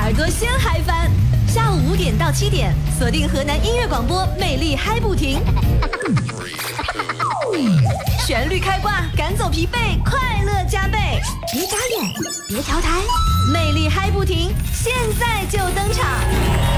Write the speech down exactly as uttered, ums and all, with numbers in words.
耳朵先嗨翻。下午五点到七点，锁定河南音乐广播，魅力嗨不停。旋律开挂，赶走疲惫，快乐加倍。别眨眼，别调台，魅力嗨不停，现在就登场。